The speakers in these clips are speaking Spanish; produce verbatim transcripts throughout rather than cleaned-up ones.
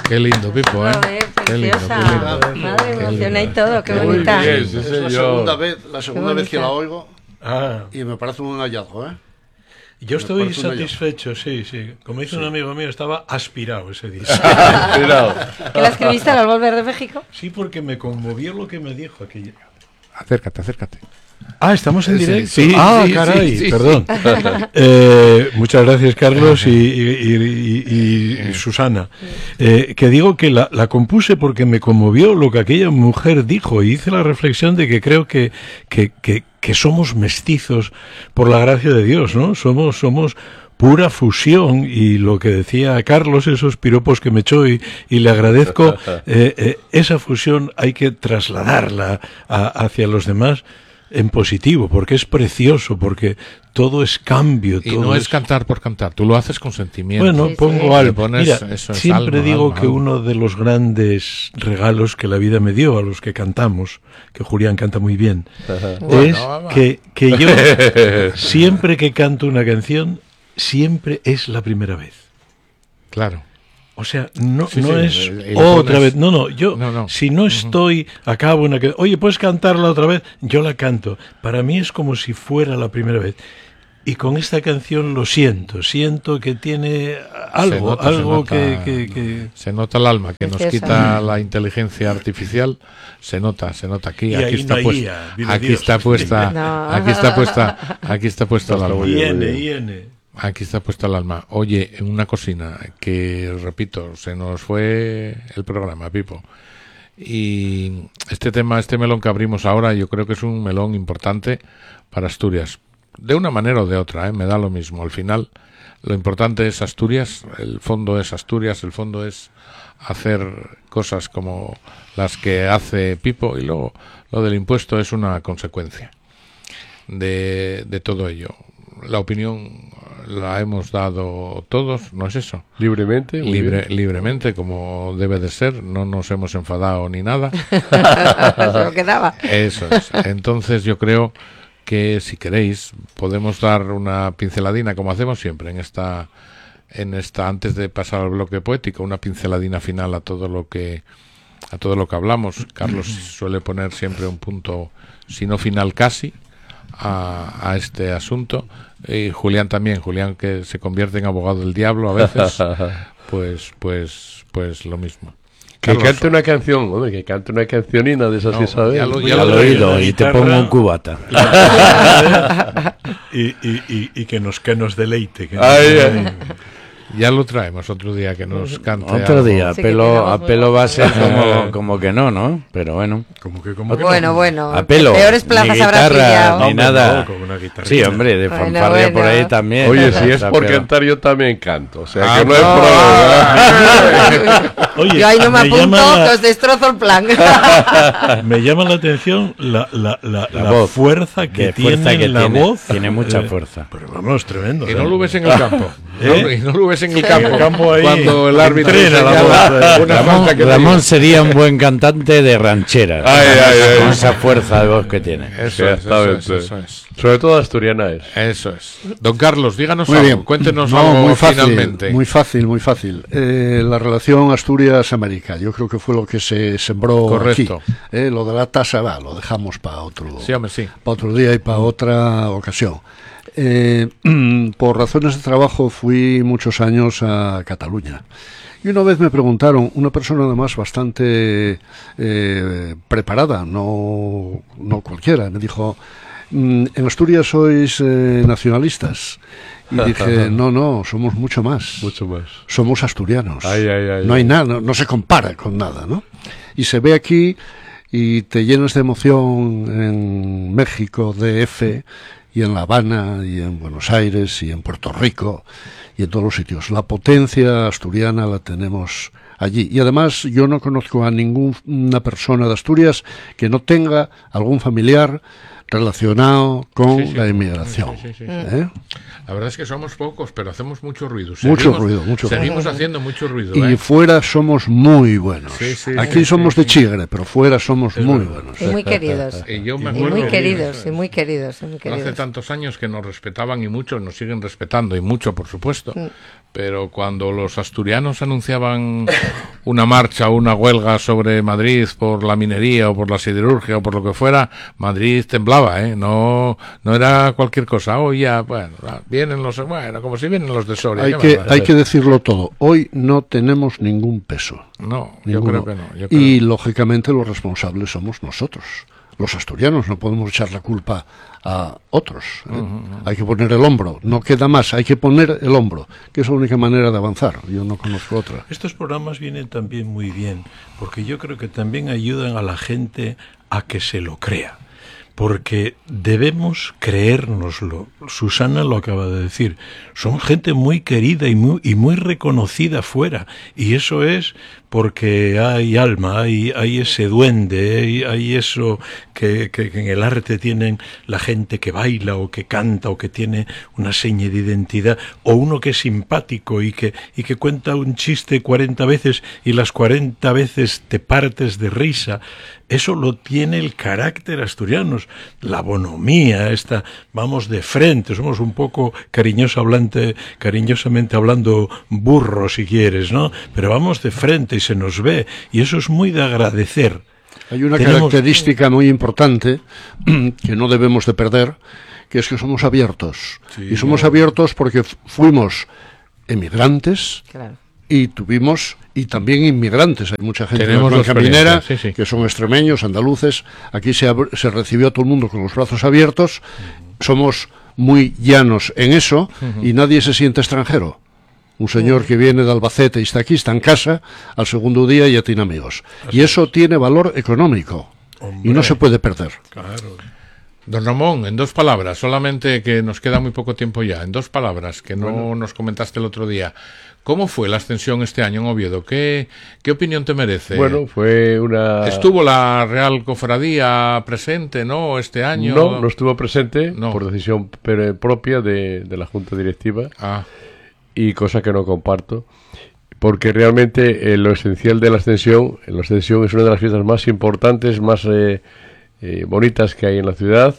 Qué lindo, Pipo, ¿eh? Joder, Qué lindo, qué preciosa. lindo. Madre, me emociona y todo, qué Muy bonita. bien, Sí, es sí, la yo- segunda vez, la segunda Qué vez que la bonita. oigo Ah, y me parece un hallazgo, ¿eh? Yo estoy parece un satisfecho, sí, sí. Como dice un amigo mío, estaba aspirado ese disco. cuidado. ¿Que la escribiste al volver de México? Sí, porque me conmovió lo que me dijo aquella. Acércate, acércate. Ah, estamos en Sí, directo. sí, ah, sí, caray, sí, sí, perdón. Eh, muchas gracias, Carlos y, y- y- y- y Susana. Eh, que digo que la, la compuse porque me conmovió lo que aquella mujer dijo y hice la reflexión de que creo que, que, que, que somos mestizos por la gracia de Dios, ¿no? Somos, somos pura fusión, y lo que decía Carlos, esos piropos que me echó y, y le agradezco, eh, eh, esa fusión hay que trasladarla a- hacia los demás en positivo, porque es precioso, porque todo es cambio. Y todo no es cantar por cantar, tú lo haces con sentimiento. Bueno, Sí, pongo sí. algo. Le pones- Mira, eso es siempre alma, digo alma, que alma. uno de los grandes regalos que la vida me dio a los que cantamos, que Julián canta muy bien, Bueno, es vamos. que, que yo, siempre que canto una canción, siempre es la primera vez. Claro. O sea, no, Sí, no sí, es y le otra pones- vez. No, no, yo, No, no. si no estoy, acabo una que, oye, ¿puedes cantarla otra vez? Yo la canto. Para mí es como si fuera la primera vez. Y con esta canción lo siento, siento que tiene algo, Se nota, algo se que, nota, que, que- se nota el alma que nos Preciosa. quita la inteligencia artificial. Se nota, se nota aquí. Y Aquí ahí está no puesta. había, vive Aquí Dios. está puesta. No. Aquí está puesta. Aquí está puesta el alma. Viene, viene. Aquí está puesta el alma. Oye, una cocina que, repito, se nos fue el programa, Pipo. Y este tema, este melón que abrimos ahora, yo creo que es un melón importante para Asturias. De una manera o de otra, ¿eh? Me da lo mismo. Al final, lo importante es Asturias, el fondo es Asturias, el fondo es hacer cosas como las que hace Pipo, y luego lo del impuesto es una consecuencia de, de todo ello. La opinión la hemos dado todos, ¿no es eso? Libremente, muy Libre, bien. libremente, como debe de ser, no nos hemos enfadado ni nada. Se lo quedaba. Eso es. Entonces yo creo que, si queréis, podemos dar una pinceladina, como hacemos siempre en esta, en esta, antes de pasar al bloque poético, una pinceladina final a todo lo que a todo lo que hablamos. Carlos suele poner siempre un punto, si no final casi, a, a este asunto. Y Julián también, Julián, que se convierte en abogado del diablo a veces, pues, pues, pues lo mismo. Que Carlos, cante una canción, hombre, que cante una cancionina de esas No, que sabes. ya lo- Ya ya lo lo he oído, la y te guitarra- pongo un cubata. y, y, y, y que nos que nos deleite. Que Ay, nos- ay. ya lo traemos otro día que nos cante Otro algo. día, a Sí, que pelo, quedamos a muy pelo va a ser guapos. como, como que no, ¿no? Pero bueno. Como que, como que no. Bueno, bueno. A pelo. Peores plazas Ni habrás guitarra, pillado. ni Hombre, nada. no, con una guitarrita. Sí, hombre, de Bueno, fanfarria por bueno. ahí también. Oye, si es Pero- por cantar, yo también canto. O sea, Ah, que no hay no. problema. Oye, Yo ahí no me, me apunto, llama la- que os destrozo el plan. Me llama la atención la, la, la, La la voz. fuerza que De tiene fuerza que la tiene. voz. Tiene mucha Eh, fuerza. Pero vamos, tremendo. Y o no sea, lo ves en el campo. ¿Eh? No, y no lo ves en el En campo. el campo ahí cuando el árbitro entrena la señala voz, eh. una Ramón, falta que Ramón no- sería un buen cantante de ranchera. Ay, ay, ay. Con esa fuerza de voz que tiene. Eso es, eso es, eso es. Sobre todo asturiana es. Eso es. Don Carlos, díganos Muy algo. bien. Cuéntenos No, algo muy fácil, finalmente. Muy fácil, muy fácil. Eh, la relación Asturias-América, yo creo que fue lo que se sembró Correcto. aquí. Eh, lo de la tasa, va, lo dejamos para otro, Sí, hombre, sí. para otro día y para otra ocasión. Eh, por razones de trabajo fui muchos años a Cataluña. Y una vez me preguntaron, una persona además bastante eh, preparada, no, no cualquiera, me dijo, "Mm, en Asturias sois eh, nacionalistas. Y dije, no, no, somos mucho más. Mucho más. Somos asturianos. Ay, ay, ay, no hay ay. nada, no, no se compara con nada, ¿no? Y se ve aquí y te llenas de emoción en México, D F, y en La Habana, y en Buenos Aires, y en Puerto Rico, y en todos los sitios. La potencia asturiana la tenemos allí. Y además yo no conozco a ninguna persona de Asturias que no tenga algún familiar relacionado con Sí, sí, la sí, inmigración. sí, sí, sí, sí. ¿eh? La verdad es que somos pocos, pero hacemos mucho ruido. Mucho ruido, mucho ruido. Seguimos haciendo mucho ruido. Y ¿eh? fuera somos muy buenos. Sí, sí, Aquí sí, somos sí, de sí. chigre, pero fuera somos Es muy verdad. buenos. Y muy queridos. Y yo me Y acuerdo muy que- queridos, y muy queridos, y muy No hace queridos. tantos años que nos respetaban y mucho, nos siguen respetando y mucho, por supuesto. Pero cuando los asturianos anunciaban una marcha o una huelga sobre Madrid por la minería o por la siderurgia o por lo que fuera, Madrid temblaba, ¿eh? No, no era cualquier cosa. Oh, ya, bueno, vienen los, bueno, como si vienen los de Soria. Hay ¿qué que, más da? hay que decirlo todo. Hoy no tenemos ningún peso. No, yo Ninguno. creo que no. Yo creo. Y lógicamente los responsables somos nosotros, los asturianos. No podemos echar la culpa a otros. ¿eh? Hay que poner el hombro. No queda más. Hay que poner el hombro, que es la única manera de avanzar. Yo no conozco otra. Estos programas vienen también muy bien, porque yo creo que también ayudan a la gente a que se lo crea. Porque debemos creérnoslo. Susana lo acaba de decir. Son gente muy querida y muy, y muy reconocida fuera. Y eso es porque hay alma, hay, hay ese duende, hay, hay eso que, que, que en el arte tienen la gente que baila o que canta o que tiene una seña de identidad, o uno que es simpático y que, y que cuenta un chiste cuarenta veces y las cuarenta veces te partes de risa. Eso lo tiene el carácter asturiano, la bonomía, esta, vamos de frente, somos un poco cariñoso hablante, cariñosamente hablando burro si quieres, ¿no? Pero vamos de frente y se nos ve, y eso es muy de agradecer. Hay una Tenemos- característica muy importante que no debemos de perder, que es que somos abiertos. Sí, y somos claro. abiertos porque f- fuimos emigrantes Claro. y tuvimos, y también inmigrantes. Hay mucha gente Tenemos de la dos Blanca Minera experiencias, sí, sí. que son extremeños, andaluces. Aquí se, ab- se recibió a todo el mundo con los brazos abiertos. Somos muy llanos en eso y nadie se siente extranjero. Un señor que viene de Albacete y está aquí, está en casa, al segundo día ya tiene amigos. Y eso tiene valor económico y no Hombre. se puede perder. Claro. Don Ramón, en dos palabras, solamente que nos queda muy poco tiempo ya, en dos palabras, que no nos comentaste el otro día. ¿Cómo fue la ascensión este año en Oviedo? ¿Qué, qué opinión te merece? Bueno, fue una... ¿Estuvo la Real Cofradía presente, no, este año? No, no estuvo presente No. por decisión per- propia de, de la Junta Directiva, Ah, y cosa que no comparto, porque realmente eh, lo esencial de la ascensión, la ascensión es una de las fiestas más importantes, más eh, eh, bonitas que hay en la ciudad.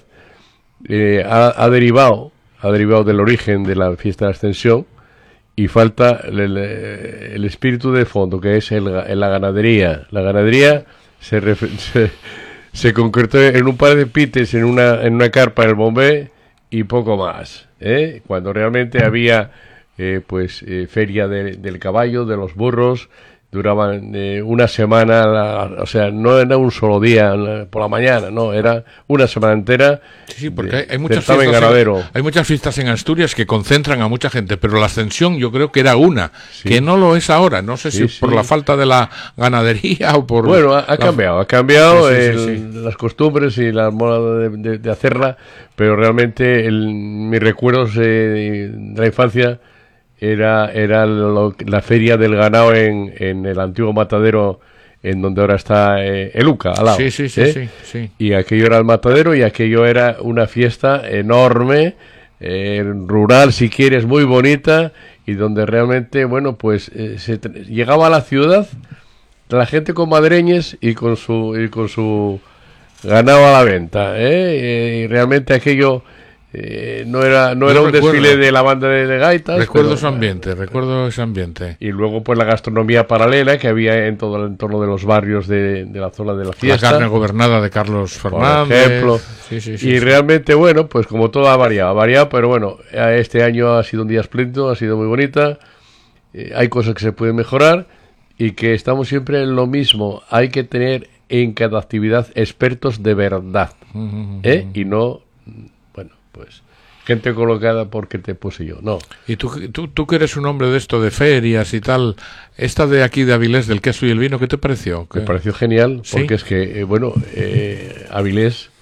Eh, ha, ha derivado, ha derivado del origen de la fiesta de la ascensión, y falta el, el- el espíritu de fondo, que es el, ga- la ganadería. La ganadería se, ref- se, se concretó en un par de pites, en una, en una carpa en el Bombé y poco más, ¿eh? Cuando realmente había eh, pues eh, feria de- del caballo, de los burros, duraban eh, una semana, la- o sea, no era un solo día la- por la mañana, no, era una semana entera. sí, sí, porque de hay, hay muchas certamen fiestas ganadero. en, hay muchas fiestas en Asturias que concentran a mucha gente, pero la ascensión yo creo que era una, Sí. que no lo es ahora. No sé Sí, si sí. por la falta de la ganadería o por... Bueno, ha, ha la- cambiado, ha cambiado Sí, sí, sí, el- sí. las costumbres y la moda de, de- de hacerla, pero realmente el, mis recuerdos eh, de la infancia era, era lo- la feria del ganado en, en el antiguo matadero, en donde ahora está eh, el Uca, al lado. Sí, sí, sí, ¿eh? sí, sí. Y aquello era el matadero, y aquello era una fiesta enorme, eh, rural si quieres, muy bonita, y donde realmente, bueno, pues eh, se tra- llegaba a la ciudad la gente con madreñes y con su y con su ganado a la venta, ¿eh? Eh, y realmente aquello eh, no era no Yo era un recuerdo- desfile de la banda de, de gaitas. Recuerdo pero- ese ambiente, recuerdo ese ambiente. Y luego pues la gastronomía paralela que había en todo el entorno de los barrios de, de la zona de la La fiesta. carne gobernada de Carlos por Fernández. ejemplo. Sí, sí, sí, Y sí. realmente, bueno, pues como todo ha variado, ha variado, pero bueno, eh, este año ha sido un día espléndido, ha sido muy bonita. Eh, hay cosas que se pueden mejorar, y que estamos siempre en lo mismo. Hay que tener en cada actividad expertos de verdad, ¿eh? Y no, bueno, pues gente colocada porque te puse yo, no. Y tú, tú, tú que eres un hombre de esto, de ferias y tal, esta de aquí de Avilés, del queso y el vino, ¿qué te pareció? Me ¿Qué? pareció genial, ¿Sí? porque es que, eh, bueno, eh, Avilés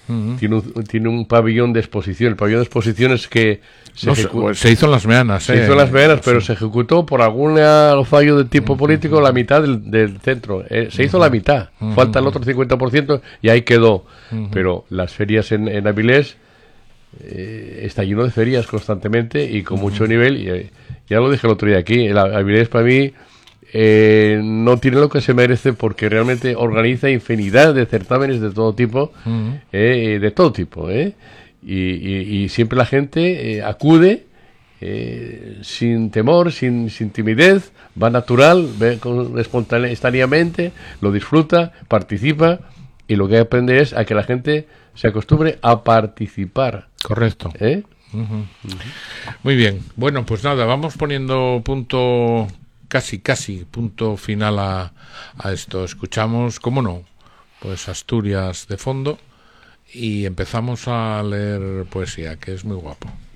Ujú. tiene, un, tiene un pabellón de exposición. El pabellón de exposición es que se, No, se, ejecu- se hizo en Las Meanas, se eh. hizo en Las Vegas, pero Sí. se ejecutó por algún fallo de tipo político la mitad del, del centro. Eh, se hizo la mitad. Falta el otro cincuenta por ciento y ahí quedó. Pero las ferias en, en Avilés eh, está lleno de ferias constantemente y con mucho nivel. Y, eh, ya lo dije el otro día aquí. El Avilés para mí eh, no tiene lo que se merece porque realmente organiza infinidad de certámenes de todo tipo. Ujú. eh, de todo tipo. Eh, y, y, y siempre la gente eh, acude. Eh, sin temor, sin, sin timidez, va natural, ve con, espontane- espontáneamente, lo disfruta, participa y lo que aprende es a que la gente se acostumbre a participar. Correcto. ¿eh? Ujú. Muy bien. Bueno, pues nada, vamos poniendo punto, casi, casi, punto final a, a esto. Escuchamos, ¿cómo no? Pues Asturias de fondo y empezamos a leer poesía, que es muy guapo.